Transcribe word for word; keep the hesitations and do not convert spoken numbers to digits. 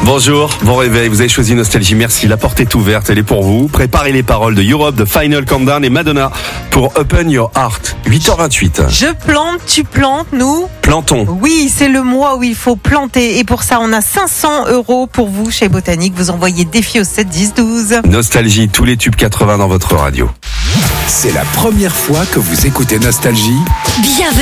Bonjour, bon réveil, vous avez choisi Nostalgie, merci, la porte est ouverte, elle est pour vous. Préparez les paroles de Europe, de Final Countdown et Madonna pour Open Your Heart, huit heures vingt-huit. Je plante, tu plantes, nous Plantons. Oui, c'est le mois où il faut planter et pour ça on a cinq cents euros pour vous chez Botanique. Vous envoyez défi au sept dix douze. Nostalgie, tous les tubes quatre-vingts dans votre radio. C'est la première fois que vous écoutez Nostalgie. Bienvenue.